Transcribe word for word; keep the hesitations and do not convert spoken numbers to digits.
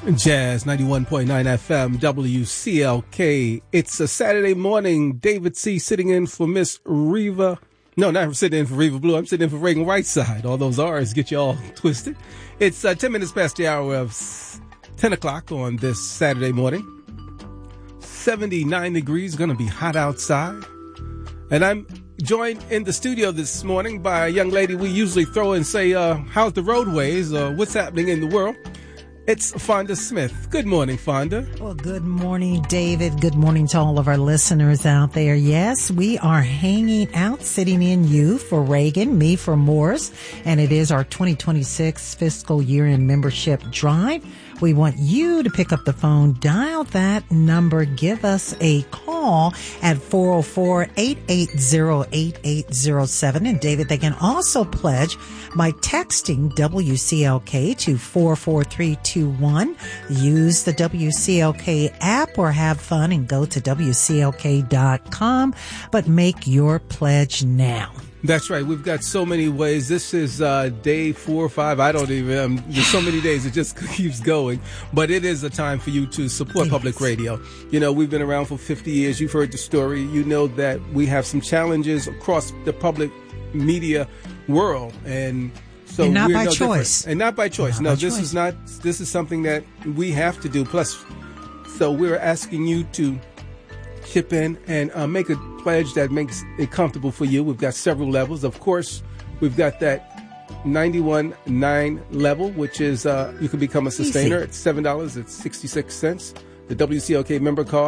Jazz ninety-one point nine F M, W C L K. It's a Saturday morning. David C. sitting in for Miss Reva. No, not sitting in for Reva Blue. I'm sitting in for Reagan Whiteside. All those R's get you all twisted. It's uh, ten minutes past the hour of ten o'clock on this Saturday morning. seventy-nine degrees, going to be hot outside. And I'm joined in the studio this morning by a young lady we usually throw and say, uh, how's the roadways or what's happening in the world? It's Fonda Smith. Good morning, Fonda. Well, good morning, David. Good morning to all of our listeners out there. Yes, we are hanging out, sitting in you for Reagan, me for Morris, and it is our twenty twenty-six fiscal year-end membership drive. We want you to pick up the phone, dial that number, give us a call at four oh four, eight eight zero, eight eight zero seven. And David, they can also pledge by texting W C L K to four four three two one. Use the W C L K app or have fun and go to W C L K dot com. But make your pledge now. That's right. We've got so many ways. This is uh, day four or five. I don't even, um, there's so many days. It just keeps going. But it is a time for you to support public radio. You know, we've been around for fifty years. You've heard the story. You know that we have some challenges across the public media world. And so and not we're by no choice. Different. And not by choice. Not no, by this choice. is not, this is something that we have to do. Plus, so we're asking you to chip in and uh, make a pledge that makes it comfortable for you. We've got several levels. Of course, we've got that ninety-one point nine level, which is uh, you can become a sustainer. Easy. It's seven dollars and sixty-six cents. The W C L K member card.